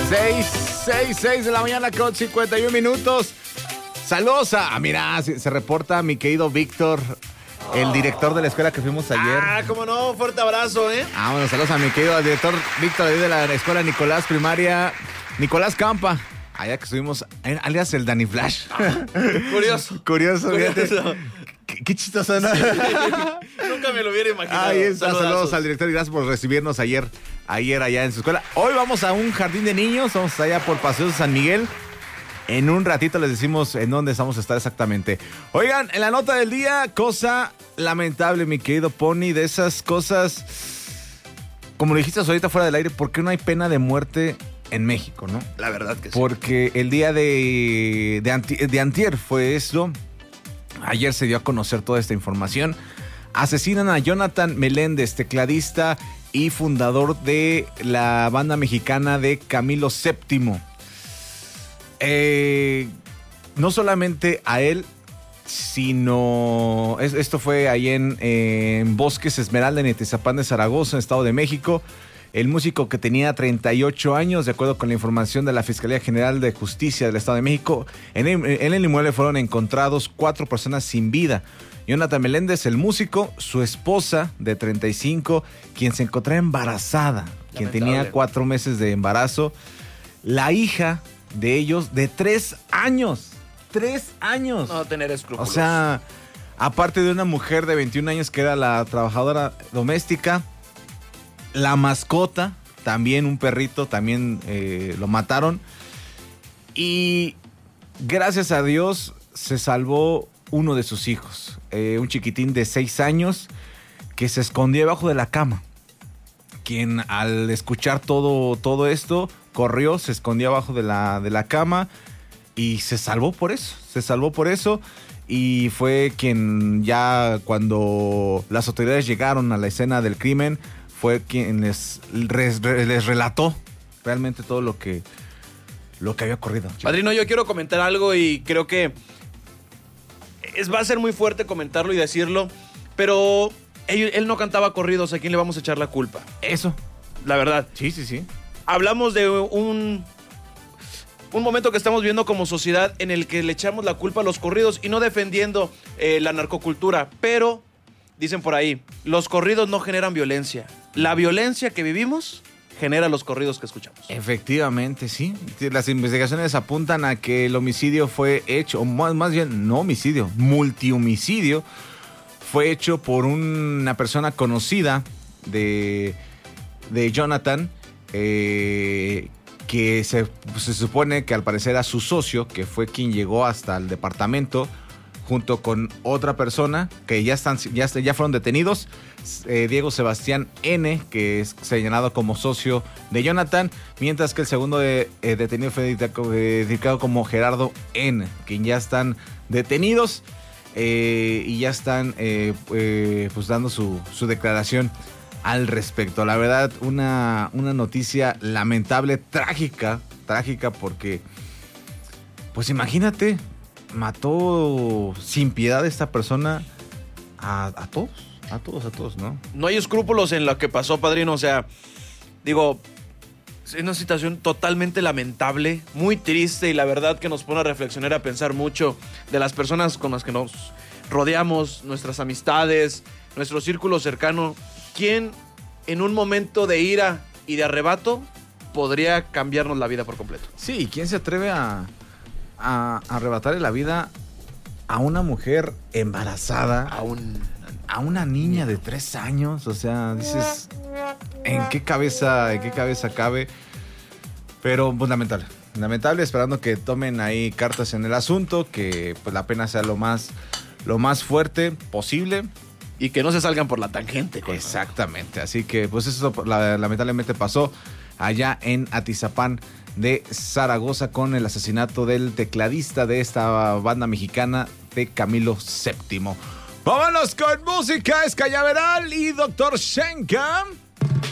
6 de la mañana con 51 minutos. Saludos mira, se reporta mi querido Víctor, el director de la escuela que fuimos ayer. Cómo no, fuerte abrazo, Bueno, saludos a mi querido director Víctor de la escuela Nicolás Primaria, Nicolás Campa. Allá que estuvimos, alias el Danny Flash. Curioso, fíjate. Qué chistoso, ¿no? Nunca me lo hubiera imaginado. Ahí está, saludos al director y gracias por recibirnos ayer allá en su escuela. Hoy vamos a un jardín de niños, vamos allá por Paseos de San Miguel. En un ratito les decimos en dónde vamos a estar exactamente. Oigan, en la nota del día, cosa lamentable, mi querido Pony, de esas cosas, como lo dijiste ahorita fuera del aire, ¿por qué no hay pena de muerte en México, no? La verdad que sí. Porque el día de antier fue eso. Ayer se dio a conocer toda esta información. Asesinan a Jonathan Meléndez, tecladista y fundador de la banda mexicana de Camilo VII. No solamente a él, sino... Esto fue ahí en Bosques Esmeralda, en Atizapán de Zaragoza, en Estado de México. El músico, que tenía 38 años, de acuerdo con la información de la Fiscalía General de Justicia del Estado de México, en el inmueble fueron encontrados 4 personas sin vida. Jonathan Meléndez, el músico, su esposa de 35, quien se encontraba embarazada, quien tenía 4 meses de embarazo, la hija de ellos de 3 años. 3 años. No tener escrúpulos. O sea, aparte de una mujer de 21 años que era la trabajadora doméstica, la mascota, también un perrito, también lo mataron. Y gracias a Dios se salvó uno de sus hijos, un chiquitín de 6 años que se escondió debajo de la cama. Quien al escuchar todo esto, corrió, se escondió abajo de la cama y se salvó por eso. Y fue quien ya cuando las autoridades llegaron a la escena del crimen, fue quien les relató realmente todo lo que había ocurrido. Padrino, yo quiero comentar algo y creo que va a ser muy fuerte comentarlo y decirlo, pero él no cantaba corridos. ¿A quién le vamos a echar la culpa? Eso. La verdad. Sí. Hablamos de un momento que estamos viendo como sociedad en el que le echamos la culpa a los corridos y no defendiendo la narcocultura, pero dicen por ahí, los corridos no generan violencia. La violencia que vivimos genera los corridos que escuchamos. Efectivamente, sí. Las investigaciones apuntan a que el homicidio fue hecho, o más bien, no homicidio, multihomicidio, fue hecho por una persona conocida de Jonathan, que se supone que al parecer era su socio, que fue quien llegó hasta el departamento junto con otra persona que ya fueron detenidos, Diego Sebastián N., que es señalado como socio de Jonathan, mientras que el segundo detenido fue identificado como Gerardo N., quien ya están detenidos y ya están pues dando su declaración al respecto. La verdad, una noticia lamentable, trágica, porque pues imagínate, mató sin piedad esta persona a todos, ¿no? No hay escrúpulos en lo que pasó, padrino. O sea, digo, es una situación totalmente lamentable, muy triste, y la verdad que nos pone a reflexionar, a pensar mucho de las personas con las que nos rodeamos, nuestras amistades, nuestro círculo cercano. ¿Quién en un momento de ira y de arrebato podría cambiarnos la vida por completo? Sí, ¿quién se atreve a arrebatarle la vida a una mujer embarazada, a una niña de 3 años? O sea, dices, ¿en qué cabeza cabe? Pero pues lamentable, esperando que tomen ahí cartas en el asunto, que pues la pena sea lo más fuerte posible. Y que no se salgan por la tangente. Exactamente, así que pues eso lamentablemente pasó allá en Atizapán de Zaragoza con el asesinato del tecladista de esta banda mexicana de Camilo VII. Vámonos con música, es Cañaveral y Dr. Shenka.